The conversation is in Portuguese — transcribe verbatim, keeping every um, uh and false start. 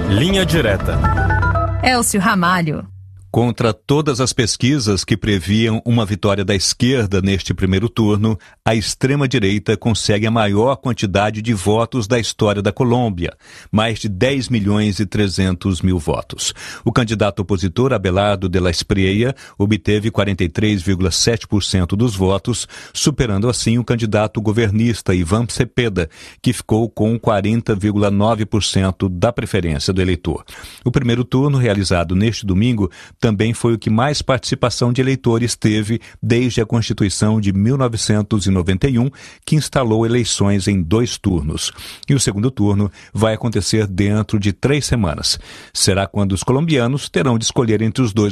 Linha Direta. Elcio Ramalho. Contra todas as pesquisas que previam uma vitória da esquerda neste primeiro turno, a extrema-direita consegue a maior quantidade de votos da história da Colômbia, mais de dez milhões e trezentos mil votos. O candidato opositor Abelardo de la Espriella obteve quarenta e três vírgula sete por cento dos votos, superando assim o candidato governista Iván Cepeda, que ficou com quarenta vírgula nove por cento da preferência do eleitor. O primeiro turno, realizado neste domingo, também foi o que mais participação de eleitores teve desde a Constituição de mil novecentos e noventa e um, que instalou eleições em dois turnos. E o segundo turno vai acontecer dentro de três semanas. Será quando os colombianos terão de escolher entre os dois